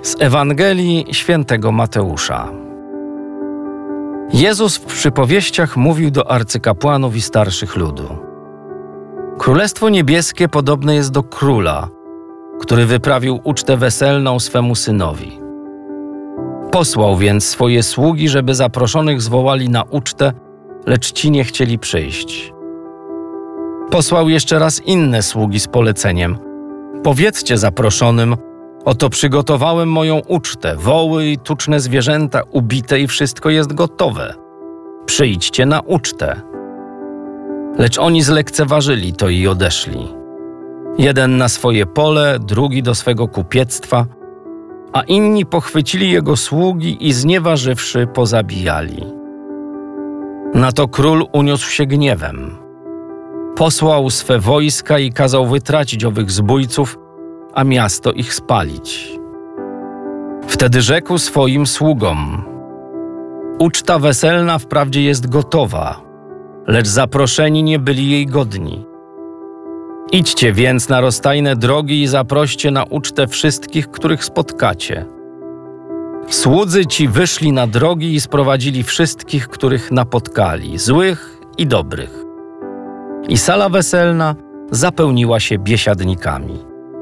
Z Ewangelii Świętego Mateusza. Jezus w przypowieściach mówił do arcykapłanów i starszych ludu. Królestwo niebieskie podobne jest do króla, który wyprawił ucztę weselną swemu synowi. Posłał więc swoje sługi, żeby zaproszonych zwołali na ucztę, lecz ci nie chcieli przyjść. Posłał jeszcze raz inne sługi z poleceniem: powiedzcie zaproszonym: oto przygotowałem moją ucztę, woły i tuczne zwierzęta ubite i wszystko jest gotowe. Przyjdźcie na ucztę. Lecz oni zlekceważyli to i odeszli. Jeden na swoje pole, drugi do swego kupiectwa, a inni pochwycili jego sługi i znieważywszy pozabijali. Na to król uniósł się gniewem. Posłał swe wojska i kazał wytracić owych zbójców, a miasto ich spalić. Wtedy rzekł swoim sługom: uczta weselna wprawdzie jest gotowa, lecz zaproszeni nie byli jej godni. Idźcie więc na rozstajne drogi i zaproście na ucztę wszystkich, których spotkacie. Słudzy ci wyszli na drogi i sprowadzili wszystkich, których napotkali, złych i dobrych. I sala weselna zapełniła się biesiadnikami.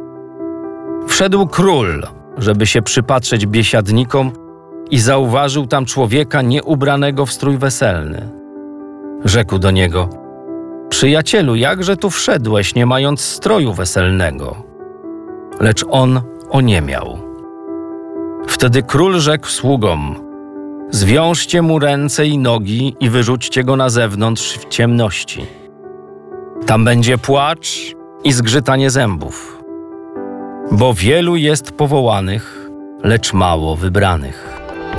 Wszedł król, żeby się przypatrzeć biesiadnikom, i zauważył tam człowieka nieubranego w strój weselny. Rzekł do niego: przyjacielu, jakże tu wszedłeś, nie mając stroju weselnego? Lecz on oniemiał. Wtedy król rzekł sługom: zwiążcie mu ręce i nogi i wyrzućcie go na zewnątrz w ciemności. Tam będzie płacz i zgrzytanie zębów, bo wielu jest powołanych, lecz mało wybranych.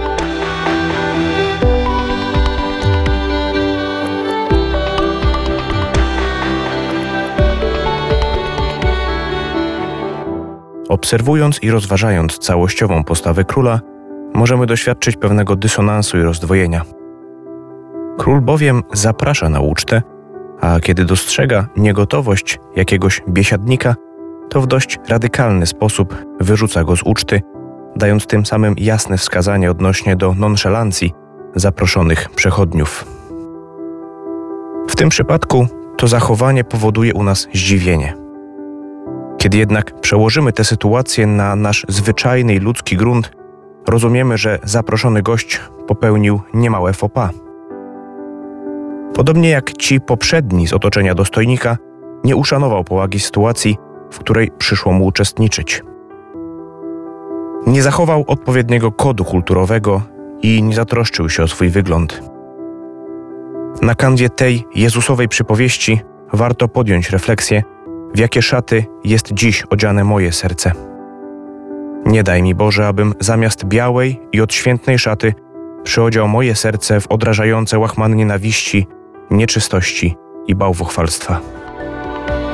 Obserwując i rozważając całościową postawę króla, możemy doświadczyć pewnego dysonansu i rozdwojenia. Król bowiem zaprasza na ucztę, a kiedy dostrzega niegotowość jakiegoś biesiadnika, to w dość radykalny sposób wyrzuca go z uczty, dając tym samym jasne wskazanie odnośnie do nonszalancji zaproszonych przechodniów. W tym przypadku to zachowanie powoduje u nas zdziwienie. Kiedy jednak przełożymy tę sytuację na nasz zwyczajny i ludzki grunt, rozumiemy, że zaproszony gość popełnił niemałe faux pas. Podobnie jak ci poprzedni z otoczenia dostojnika, nie uszanował powagi sytuacji, w której przyszło mu uczestniczyć. Nie zachował odpowiedniego kodu kulturowego i nie zatroszczył się o swój wygląd. Na kanwie tej Jezusowej przypowieści warto podjąć refleksję, w jakie szaty jest dziś odziane moje serce. Nie daj mi, Boże, abym zamiast białej i odświętnej szaty przyodział moje serce w odrażające łachmany nienawiści, nieczystości i bałwochwalstwa.